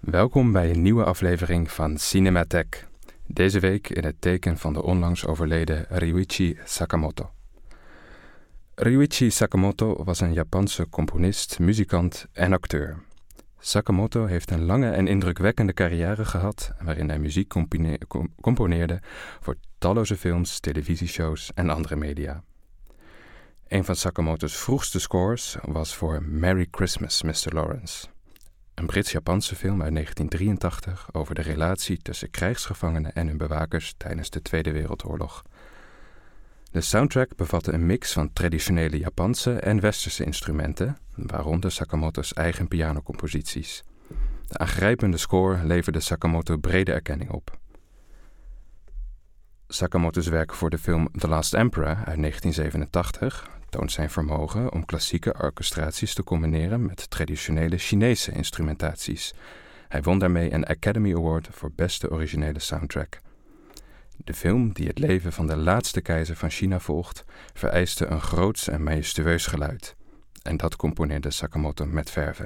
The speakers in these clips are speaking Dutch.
Welkom bij een nieuwe aflevering van Cinematheek. Deze week in het teken van de onlangs overleden Ryuichi Sakamoto. Ryuichi Sakamoto was een Japanse componist, muzikant en acteur. Sakamoto heeft een lange en indrukwekkende carrière gehad waarin hij muziek componeerde voor talloze films, televisieshows en andere media. Een van Sakamoto's vroegste scores was voor Merry Christmas, Mr. Lawrence. Een Brits-Japanse film uit 1983 over de relatie tussen krijgsgevangenen en hun bewakers tijdens de Tweede Wereldoorlog. De soundtrack bevatte een mix van traditionele Japanse en westerse instrumenten, waaronder Sakamoto's eigen pianocomposities. De aangrijpende score leverde Sakamoto brede erkenning op. Sakamoto's werk voor de film The Last Emperor uit 1987 toont zijn vermogen om klassieke orchestraties te combineren met traditionele Chinese instrumentaties. Hij won daarmee een Academy Award voor beste originele soundtrack. De film, die het leven van de laatste keizer van China volgt, vereiste een groots en majestueus geluid. En dat componeerde Sakamoto met verve.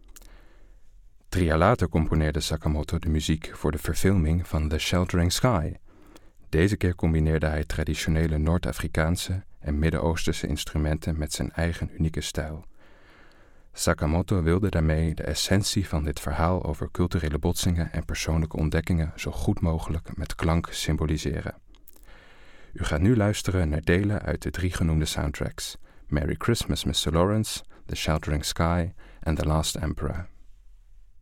3 jaar later componeerde Sakamoto de muziek voor de verfilming van The Sheltering Sky. Deze keer combineerde hij traditionele Noord-Afrikaanse en Midden-Oosterse instrumenten met zijn eigen unieke stijl. Sakamoto wilde daarmee de essentie van dit verhaal over culturele botsingen en persoonlijke ontdekkingen zo goed mogelijk met klank symboliseren. U gaat nu luisteren naar delen uit de 3 genoemde soundtracks: Merry Christmas, Mr. Lawrence, The Sheltering Sky en The Last Emperor.